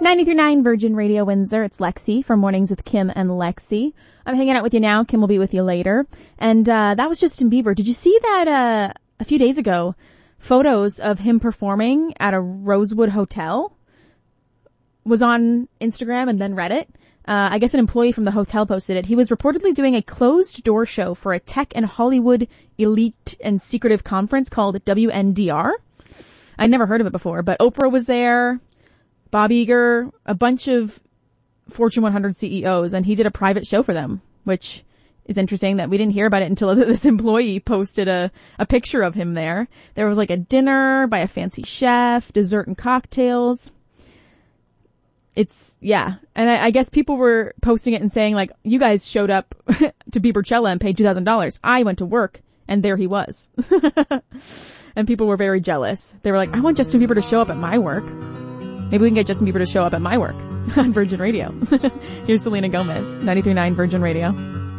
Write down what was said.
93.9 Virgin Radio Windsor. It's Lexi from Mornings with Kim and Lexi. I'm hanging out with you now. Kim will be with you later. And that was Justin Bieber. Did you see that a few days ago? Photos of him performing at a Rosewood hotel was on Instagram and then Reddit. I guess an employee from the hotel posted it. He was reportedly doing a closed-door show for a tech and Hollywood elite and secretive conference called WNDR. I'd never heard of it before, but Oprah was there, Bob Iger, a bunch of Fortune 100 CEOs, and he did a private show for them, which is interesting that we didn't hear about it until this employee posted a picture of him there. There was like a dinner by a fancy chef, dessert and cocktails. And I guess people were posting it and saying, like, you guys showed up to Biebercella and paid $2,000. I went to work, and there he was. And people were very jealous. They were like, I want Justin Bieber to show up at my work. Maybe we can get Justin Bieber to show up at my work on Virgin Radio. Here's Selena Gomez, 93.9 Virgin Radio.